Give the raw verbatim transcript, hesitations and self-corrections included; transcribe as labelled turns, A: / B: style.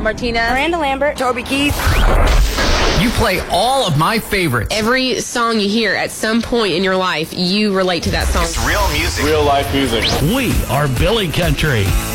A: Martinez,
B: Miranda Lambert,
A: Toby Keith.
C: You play all of my favorites.
D: Every song you hear at some point in your life, you relate to that song.
E: It's real music.
F: Real life music.
G: We are Billy Country.